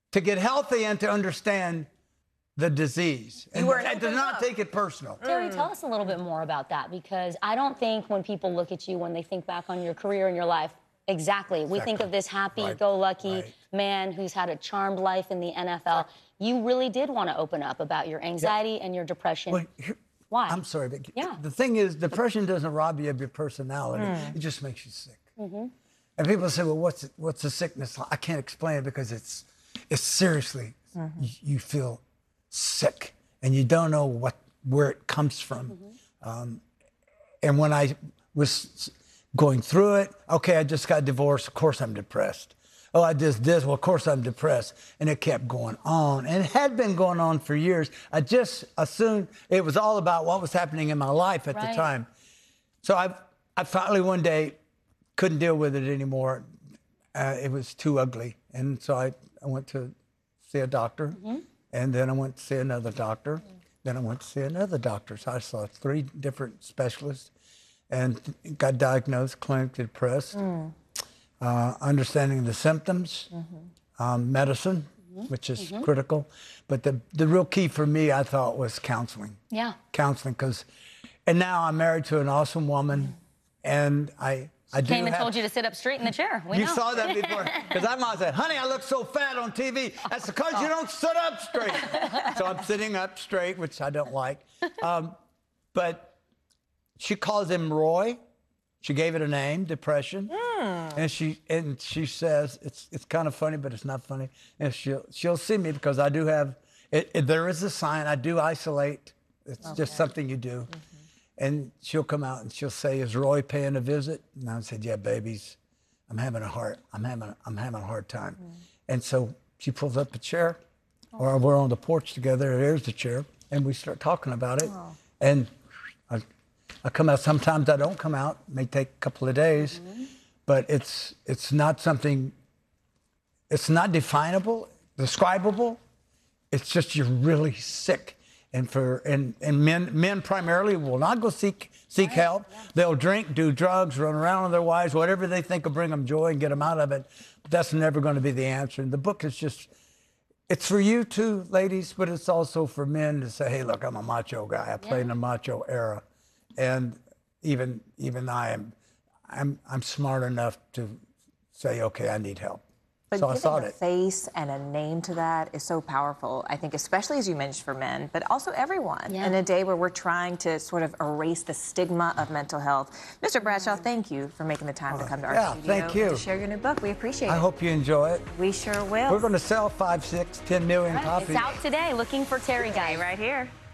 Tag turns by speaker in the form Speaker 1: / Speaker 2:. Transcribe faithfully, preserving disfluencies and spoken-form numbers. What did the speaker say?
Speaker 1: to get healthy and to understand the disease. And,
Speaker 2: were
Speaker 1: and to not
Speaker 2: up.
Speaker 1: take it personal.
Speaker 3: Terry, tell us a little bit more about that, because I don't think when people look at you, when they think back on your career and your life, exactly, we
Speaker 1: Exactly.
Speaker 3: think of this happy-go-lucky
Speaker 1: Right.
Speaker 3: man who's had a charmed life in the N F L. You really did want to open up about your anxiety yeah. and your depression.
Speaker 1: Well, here,
Speaker 3: Why?
Speaker 1: I'm sorry, but
Speaker 3: yeah.
Speaker 1: the thing is, depression doesn't rob you of your personality. Mm. It just makes you sick. Mm-hmm. And people say, well, what's it, what's the sickness like? I can't explain it because it's, it's seriously, mm-hmm. you, you feel sick and you don't know what where it comes from. Mm-hmm. um, and when I was going through it, okay, I just got divorced, of course I'm depressed. Oh, I just this, well, of course I'm depressed. And it kept going on. And it had been going on for years. I just assumed it was all about what was happening in my life at right. the time. So I, I finally one day couldn't deal with it anymore. Uh, it was too ugly. And so I, I went to see a doctor. Mm-hmm. And then I went to see another doctor. Mm-hmm. Then I went to see another doctor. So I saw three different specialists and got diagnosed clinically depressed. Mm. Uh, understanding the symptoms, mm-hmm. um, medicine, mm-hmm. which is mm-hmm. critical. But the, the real key for me, I thought, was counseling.
Speaker 3: Yeah.
Speaker 1: Counseling, because, and now I'm married to an awesome woman, mm-hmm. and I, I do
Speaker 3: Came and
Speaker 1: have,
Speaker 3: told you to sit up straight in the chair. We
Speaker 1: you
Speaker 3: know.
Speaker 1: saw that before. Because I mom said, honey, I look so fat on T V. That's because oh. you don't sit up straight. So I'm sitting up straight, which I don't like. Um, but she calls him Roy. She gave it a name, depression. Mm. And she and she says, it's it's kind of funny, but it's not funny. And she'll, she'll see me because I do have, it, it, there is a sign. I do isolate. It's okay. just something you do. Mm-hmm. And she'll come out and she'll say, is Roy paying a visit? And I said, yeah, babies, I'm having a hard, I'm having, I'm having a hard time. Mm. And so she pulls up a chair, oh. or we're on the porch together. There's the chair, and we start talking about it. Oh. And I, I come out. Sometimes I don't come out. It may take a couple of days, mm-hmm. but it's it's not something. It's not definable, describable. It's just you're really sick. And for and, and men men primarily will not go seek seek right. help. Yeah. They'll drink, do drugs, run around with their wives, whatever they think will bring them joy and get them out of it. But that's never going to be the answer. And the book is just, it's for you too, ladies, but it's also for men to say, hey, look, I'm a macho guy. I played yeah. in the macho era, and even even I am, I'm I'm smart enough to say, okay, I need help.
Speaker 2: But
Speaker 1: so I
Speaker 2: giving
Speaker 1: sought
Speaker 2: a
Speaker 1: it.
Speaker 2: face and a name to that is so powerful, I think, especially as you mentioned for men, but also everyone.
Speaker 3: Yeah.
Speaker 2: In a day where we're trying to sort of erase the stigma of mental health. Mister Bradshaw, thank you for making the time uh, to come to our
Speaker 1: yeah,
Speaker 2: studio
Speaker 1: thank you.
Speaker 2: and to share your new book. We appreciate it.
Speaker 1: I hope you enjoy it.
Speaker 2: We sure will.
Speaker 1: We're going to sell five, six, ten million
Speaker 3: right.
Speaker 1: copies.
Speaker 3: It's out today. Looking for Terry, guys.
Speaker 2: Right here.